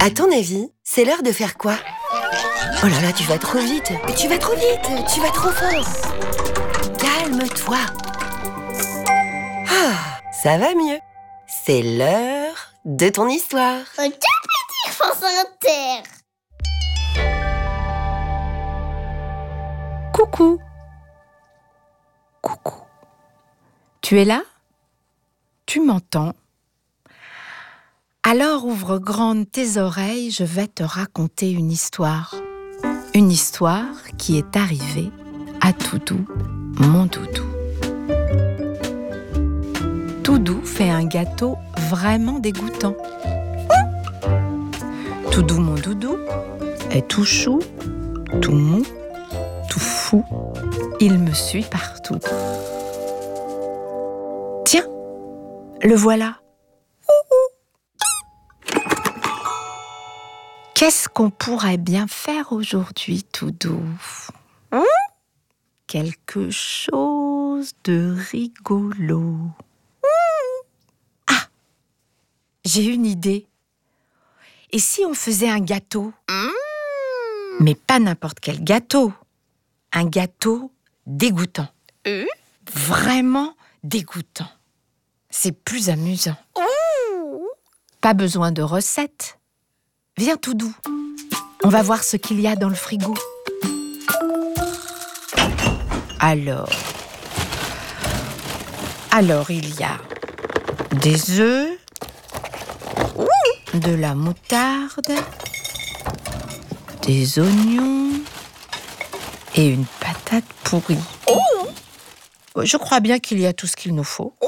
À ton avis, c'est l'heure de faire quoi? Oh là là, tu vas trop vite. Tu vas trop vite. Tu vas trop fort. Calme-toi. Ah, ça va mieux. C'est l'heure de ton histoire. Quel plaisir, France Inter. Coucou. Coucou. Tu es là? Tu m'entends? Alors ouvre grandes tes oreilles, je vais te raconter une histoire. Une histoire qui est arrivée à Toudou, mon doudou. Toudou fait un gâteau vraiment dégoûtant. Toudou, mon doudou, est tout chou, tout mou, tout fou. Il me suit partout. Tiens, le voilà. Qu'est-ce qu'on pourrait bien faire aujourd'hui, Toudou? Quelque chose de rigolo. Ah, j'ai une idée. Et si on faisait un gâteau? Mais pas n'importe quel gâteau. Un gâteau dégoûtant. Vraiment dégoûtant. C'est plus amusant. Pas besoin de recette. Viens, Toudou. On va voir ce qu'il y a dans le frigo. Alors, il y a des œufs, de la moutarde, des oignons et une patate pourrie. Je crois bien qu'il y a tout ce qu'il nous faut.